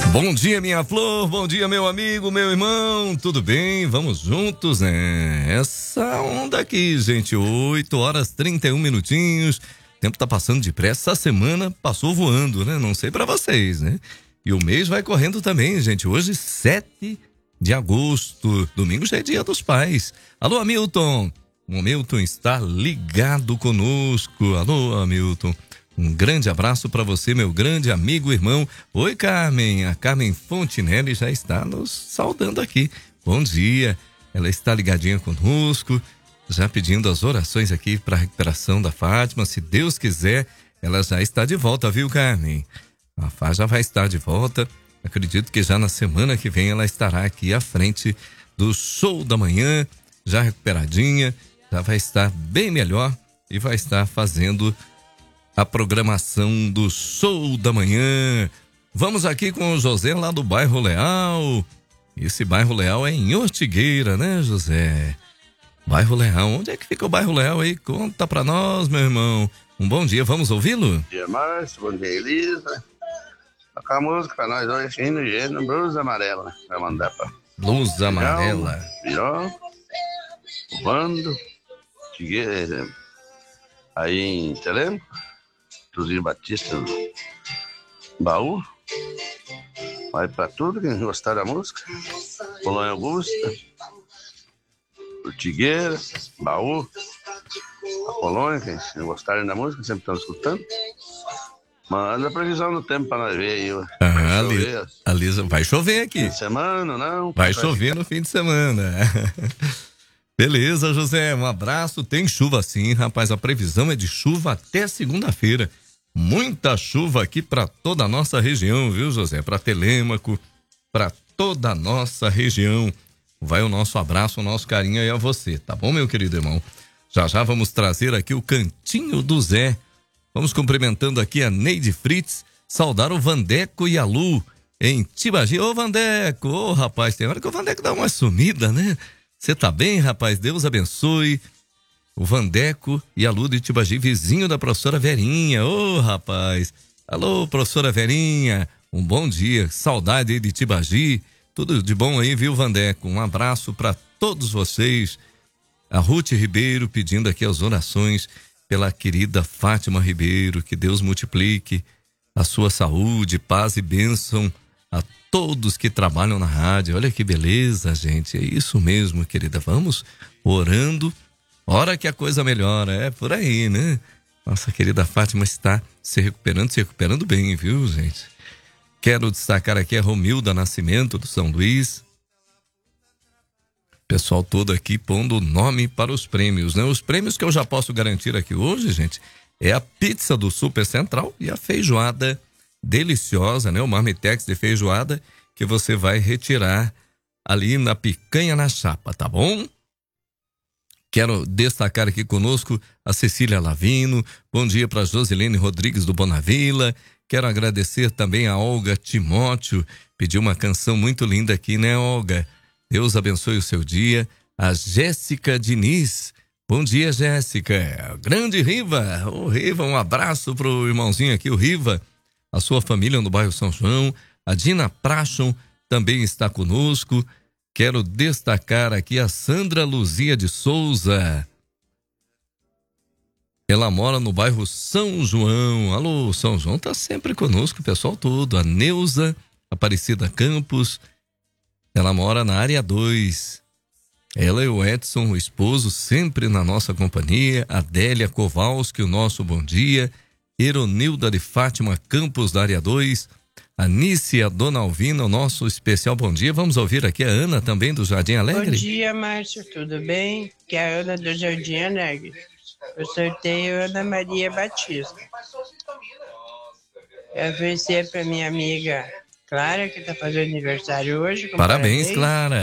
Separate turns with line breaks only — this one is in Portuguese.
Bom dia, minha flor, bom dia, meu amigo, meu irmão, tudo bem? Vamos juntos, né? Essa onda aqui, gente, 8h31. O tempo tá passando depressa, essa semana passou voando, né? Não sei pra vocês, né? E o mês vai correndo também, gente, hoje 7 de agosto, domingo já é dia dos pais. Alô, Hamilton, o Hamilton está ligado conosco, alô, Hamilton. Um grande abraço para você, meu grande amigo e irmão. Oi, Carmen. A Carmen Fontinelli já está nos saudando aqui. Bom dia. Ela está ligadinha conosco, já pedindo as orações aqui para a recuperação da Fátima. Se Deus quiser, ela já está de volta, viu, Carmen? A Fá já vai estar de volta. Acredito que já na semana que vem ela estará aqui à frente do show da manhã, já recuperadinha, já vai estar bem melhor e vai estar fazendo a programação do show da manhã. Vamos aqui com o José lá do bairro Leal. Esse bairro Leal é em Ortigueira, né, José? Bairro Leal, onde é que fica o bairro Leal aí? Conta pra nós, meu irmão. Um bom dia, vamos ouvi-lo?
Bom dia, Márcio, bom dia, Elisa. Tocar a música pra nós hoje, fino e gênero, blusa amarela. Vai mandar pra
Luz amarela.
Piró, o Bando, Ortigueira, aí em Telemaco. Tuzinho Batista, Baú, vai pra tudo quem gostar da música. Colônia Augusta, Ortigueira, Baú, a Colônia, quem gostarem da música, sempre estão escutando. Manda a previsão do tempo pra nós ver aí.
A Lisa, vai chover aqui.
Fim de semana, não?
Vai chover no fim de semana. Beleza, José, um abraço. Tem chuva sim, rapaz, a previsão é de chuva até segunda-feira. Muita chuva aqui para toda a nossa região, viu, José? Para Telêmaco, para toda a nossa região. Vai o nosso abraço, o nosso carinho aí a você, tá bom, meu querido irmão? Já já vamos trazer aqui o Cantinho do Zé. Vamos cumprimentando aqui a Neide Fritz, saudar o Vandeco e a Lu em Tibagi. Ô, Vandeco, ô, rapaz, tem hora que o Vandeco dá uma sumida, né? Você tá bem, rapaz? Deus abençoe. O Vandeco e a Lu de Tibagi, vizinho da professora Verinha. Ô, rapaz. Alô, professora Verinha. Um bom dia. Saudade aí de Tibagi. Tudo de bom aí, viu, Vandeco? Um abraço para todos vocês. A Ruth Ribeiro pedindo aqui as orações pela querida Fátima Ribeiro. Que Deus multiplique a sua saúde, paz e bênção a todos que trabalham na rádio. Olha que beleza, gente. É isso mesmo, querida. Vamos orando. Hora que a coisa melhora. É por aí, né? Nossa querida Fátima está se recuperando bem, viu, gente? Quero destacar aqui a Romilda Nascimento do São Luís. Pessoal todo aqui pondo o nome para os prêmios, né? Os prêmios que eu já posso garantir aqui hoje, gente, é a pizza do Super Central e a feijoada deliciosa, né? O marmitex de feijoada que você vai retirar ali na Picanha na Chapa, tá bom? Quero destacar aqui conosco a Cecília Lavino. Bom dia para Josilene Rodrigues do Bonavila. Quero agradecer também a Olga Timóteo. Pediu uma canção muito linda aqui, né, Olga? Deus abençoe o seu dia. A Jéssica Diniz. Bom dia, Jéssica. Grande Riva. Ô, Riva, um abraço pro irmãozinho aqui, o Riva. A sua família no bairro São João. A Dina Prachon também está conosco. Quero destacar aqui a Sandra Luzia de Souza. Ela mora no bairro São João. Alô, São João tá sempre conosco, o pessoal todo. A Neuza Aparecida Campos. Ela mora na área 2. Ela e o Edson, o esposo, sempre na nossa companhia. A Adélia Kowalski, o nosso bom dia. Eronilda de Fátima Campos, da área 2. Anícia Dona Alvina, o nosso especial bom dia. Vamos ouvir aqui a Ana também do Jardim Alegre.
Bom dia, Márcio, tudo bem? Que é a Ana do Jardim Alegre. Eu sorteio Ana Maria Batista. Eu ofereci para minha amiga Clara, que está fazendo aniversário hoje.
Parabéns, Clara.